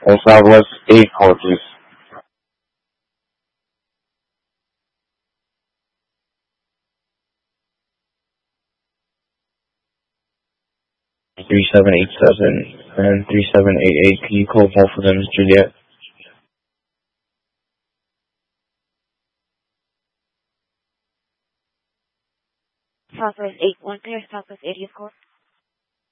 On Southwest 8-4, please. 3787 and 3788. Can you call both of them, Juliet? Southwest 810, Southwest 80th Court.